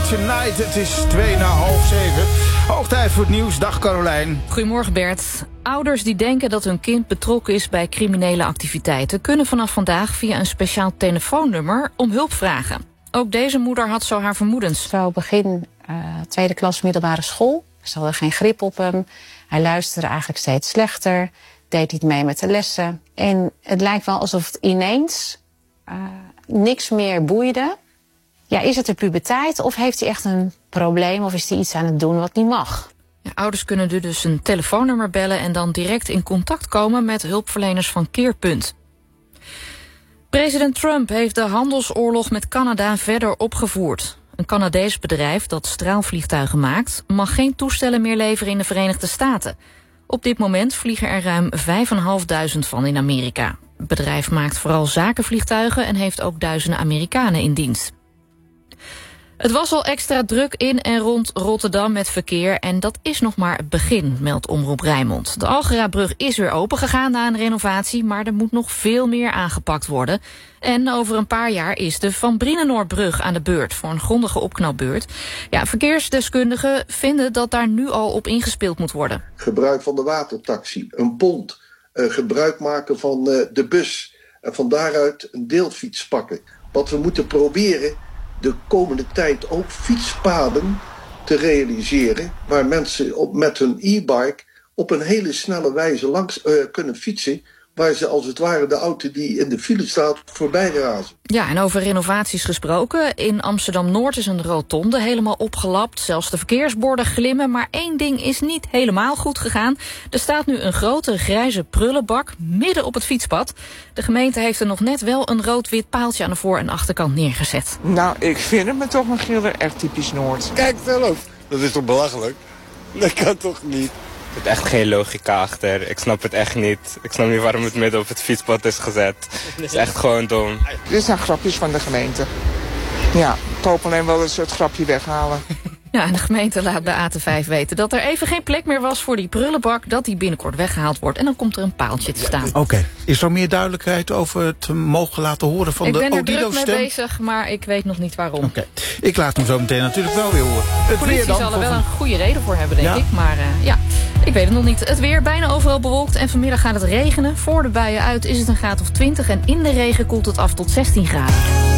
Tonight. Het is 6:02. Hoog tijd voor het nieuws. Dag Carolijn. Goedemorgen Bert. Ouders die denken dat hun kind betrokken is bij criminele activiteiten kunnen vanaf vandaag via een speciaal telefoonnummer om hulp vragen. Ook deze moeder had zo haar vermoedens. Zo begin tweede klas middelbare school. Ze hadden geen grip op hem. Hij luisterde eigenlijk steeds slechter. Deed niet mee met de lessen. En het lijkt wel alsof het ineens niks meer boeide. Ja, is het de puberteit of heeft hij echt een probleem of is hij iets aan het doen wat niet mag? Ja, ouders kunnen dus een telefoonnummer bellen en dan direct in contact komen met hulpverleners van Keerpunt. President Trump heeft de handelsoorlog met Canada verder opgevoerd. Een Canadees bedrijf dat straalvliegtuigen maakt mag geen toestellen meer leveren in de Verenigde Staten. Op dit moment vliegen er ruim 5.500 van in Amerika. Het bedrijf maakt vooral zakenvliegtuigen en heeft ook duizenden Amerikanen in dienst. Het was al extra druk in en rond Rotterdam met verkeer en dat is nog maar het begin, meldt Omroep Rijnmond. De Algerabrug is weer opengegaan na een renovatie, maar er moet nog veel meer aangepakt worden. En over een paar jaar is de Van Brienenoordbrug aan de beurt voor een grondige opknapbeurt. Ja, verkeersdeskundigen vinden dat daar nu al op ingespeeld moet worden. Gebruik van de watertaxi, een pont, gebruik maken van de bus en van daaruit een deelfiets pakken. Wat we moeten proberen de komende tijd ook fietspaden te realiseren waar mensen met hun e-bike op een hele snelle wijze langs kunnen fietsen, waar ze als het ware de auto die in de file staat voorbij razen. Ja, en over renovaties gesproken. In Amsterdam-Noord is een rotonde helemaal opgelapt. Zelfs de verkeersborden glimmen. Maar één ding is niet helemaal goed gegaan. Er staat nu een grote grijze prullenbak midden op het fietspad. De gemeente heeft er nog net wel een rood-wit paaltje aan de voor- en achterkant neergezet. Nou, ik vind het me toch een gilder echt typisch Noord. Kijk zelf, dat is toch belachelijk? Dat kan toch niet? Er zit echt geen logica achter. Ik snap het echt niet. Ik snap niet waarom het midden op het fietspad is gezet. Het is echt gewoon dom. Dit zijn grapjes van de gemeente. Ja, ik hoop alleen wel dat ze het grapje weghalen. Ja, en de gemeente laat bij AT5 weten dat er even geen plek meer was voor die prullenbak, dat die binnenkort weggehaald wordt. En dan komt er een paaltje te staan. Oké. Is er meer duidelijkheid over het mogen laten horen van de Odido-stem? Ik ben er druk mee bezig, maar ik weet nog niet waarom. Oké. Ik laat hem zo meteen natuurlijk wel weer horen. De politie zal er wel een goede reden voor hebben, denk ik. Maar ja, ik weet het nog niet. Het weer bijna overal bewolkt en vanmiddag gaat het regenen. Voor de buien uit is het een graad of 20 en in de regen koelt het af tot 16 graden.